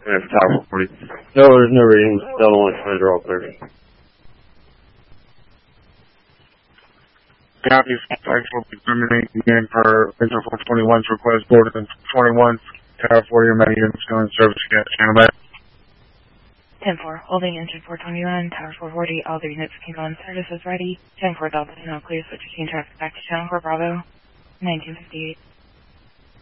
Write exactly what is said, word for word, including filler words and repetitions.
Yeah, for Tower four forty. No, there's no readings. Delta one twenty, they're all clear. Copy, thanks for discriminating again for Visual four twenty-one's request, border than twenty-one, Tower four, your many units still in service, again, channel back. ten four, holding engine four twenty-one, Tower four forty, all the units can go in service is ready. ten four Delta, now clear, switch between traffic back to channel four Bravo, nineteen fifty-eight.